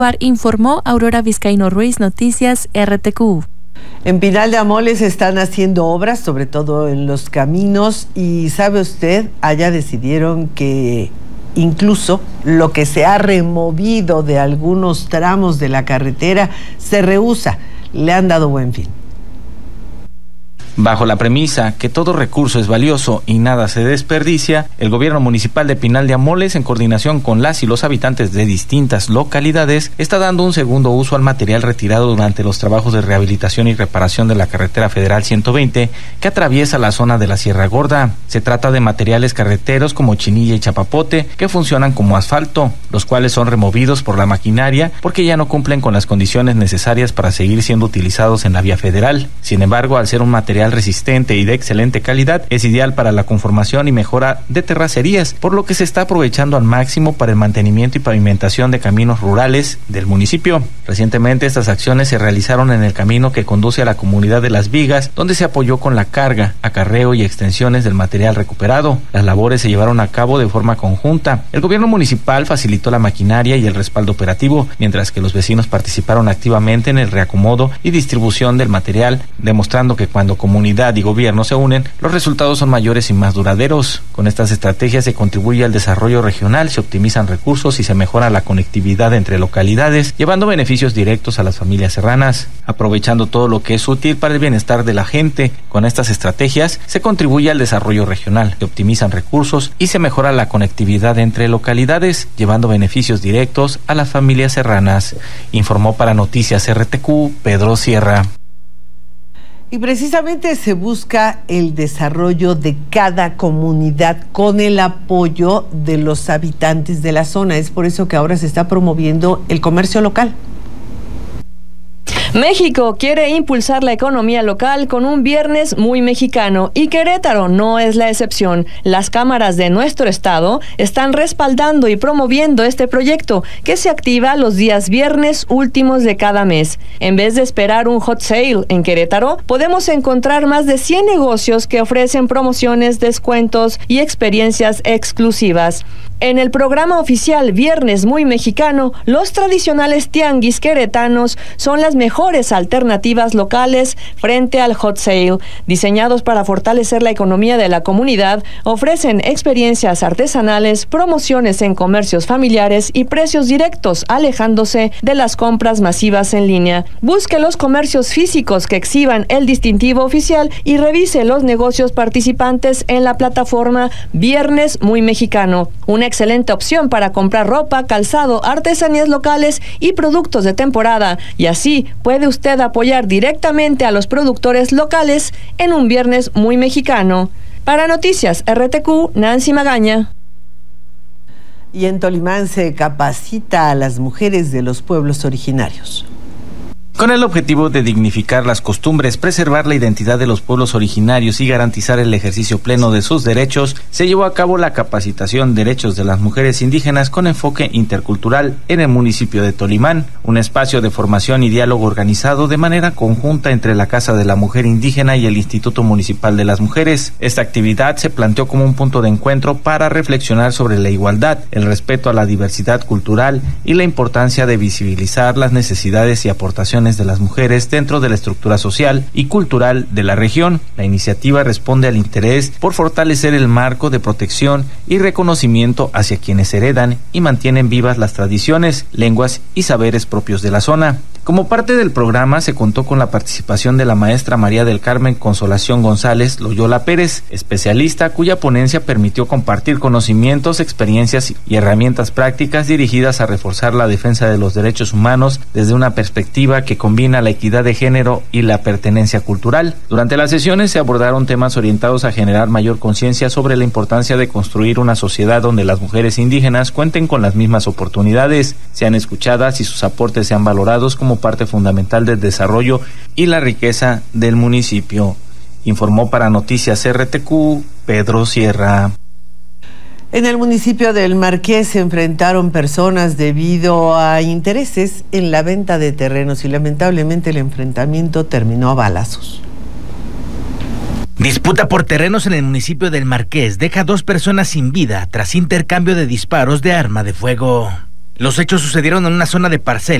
Informó Aurora Vizcaíno Ruiz, Noticias RTQ. En Pinal de Amoles están haciendo obras, sobre todo en los caminos, y ¿sabe usted? Allá decidieron que incluso lo que se ha removido de algunos tramos de la carretera se reusa. Le han dado buen fin. Bajo la premisa que todo recurso es valioso y nada se desperdicia, el gobierno municipal de Pinal de Amoles, en coordinación con las y los habitantes de distintas localidades, está dando un segundo uso al material retirado durante los trabajos de rehabilitación y reparación de la carretera federal 120 que atraviesa la zona de la Sierra Gorda. Se trata de materiales carreteros como chinilla y chapapote que funcionan como asfalto, los cuales son removidos por la maquinaria porque ya no cumplen con las condiciones necesarias para seguir siendo utilizados en la vía federal. Sin embargo, al ser un material resistente y de excelente calidad, es ideal para la conformación y mejora de terracerías, por lo que se está aprovechando al máximo para el mantenimiento y pavimentación de caminos rurales del municipio. Recientemente estas acciones se realizaron en el camino que conduce a la comunidad de Las Vigas, donde se apoyó con la carga, acarreo y extensiones del material recuperado. Las labores se llevaron a cabo de forma conjunta. El gobierno municipal facilitó la maquinaria y el respaldo operativo, mientras que los vecinos participaron activamente en el reacomodo y distribución del material, demostrando que cuando comunidad y gobierno se unen, los resultados son mayores y más duraderos. Con estas estrategias se contribuye al desarrollo regional, se optimizan recursos y se mejora la conectividad entre localidades, llevando beneficios directos a las familias serranas, aprovechando todo lo que es útil para el bienestar de la gente. Con estas estrategias se contribuye al desarrollo regional, se optimizan recursos y se mejora la conectividad entre localidades, llevando beneficios directos a las familias serranas. Informó para Noticias RTQ Pedro Sierra. Y precisamente se busca el desarrollo de cada comunidad con el apoyo de los habitantes de la zona. Es por eso que ahora se está promoviendo el comercio local. México quiere impulsar la economía local con un viernes muy mexicano y Querétaro no es la excepción. Las cámaras de nuestro estado están respaldando y promoviendo este proyecto que se activa los días viernes últimos de cada mes. En vez de esperar un hot sale en Querétaro, podemos encontrar más de 100 negocios que ofrecen promociones, descuentos y experiencias exclusivas. En el programa oficial Viernes Muy Mexicano, los tradicionales tianguis queretanos son las mejores alternativas locales frente al hot sale. Diseñados para fortalecer la economía de la comunidad, ofrecen experiencias artesanales, promociones en comercios familiares y precios directos, alejándose de las compras masivas en línea. Busque los comercios físicos que exhiban el distintivo oficial y revise los negocios participantes en la plataforma Viernes Muy Mexicano. Una excelente opción para comprar ropa, calzado, artesanías locales y productos de temporada. Y así puede usted apoyar directamente a los productores locales en un viernes muy mexicano. Para Noticias RTQ, Nancy Magaña. Y en Tolimán se capacita a las mujeres de los pueblos originarios. Con el objetivo de dignificar las costumbres, preservar la identidad de los pueblos originarios y garantizar el ejercicio pleno de sus derechos, se llevó a cabo la capacitación Derechos de las Mujeres Indígenas con enfoque intercultural en el municipio de Tolimán, un espacio de formación y diálogo organizado de manera conjunta entre la Casa de la Mujer Indígena y el Instituto Municipal de las Mujeres. Esta actividad se planteó como un punto de encuentro para reflexionar sobre la igualdad, el respeto a la diversidad cultural y la importancia de visibilizar las necesidades y aportaciones de las mujeres dentro de la estructura social y cultural de la región. La iniciativa responde al interés por fortalecer el marco de protección y reconocimiento hacia quienes heredan y mantienen vivas las tradiciones, lenguas y saberes propios de la zona. Como parte del programa se contó con la participación de la maestra María del Carmen Consolación González Loyola Pérez, especialista cuya ponencia permitió compartir conocimientos, experiencias y herramientas prácticas dirigidas a reforzar la defensa de los derechos humanos desde una perspectiva que combina la equidad de género y la pertenencia cultural. Durante las sesiones se abordaron temas orientados a generar mayor conciencia sobre la importancia de construir una sociedad donde las mujeres indígenas cuenten con las mismas oportunidades, sean escuchadas y sus aportes sean valorados como parte fundamental del desarrollo y la riqueza del municipio. Informó para Noticias RTQ Pedro Sierra. En el municipio del Marqués se enfrentaron personas debido a intereses en la venta de terrenos y lamentablemente el enfrentamiento terminó a balazos. Disputa por terrenos en el municipio del Marqués deja 2 personas sin vida tras intercambio de disparos de arma de fuego. Los hechos sucedieron en una zona de parcela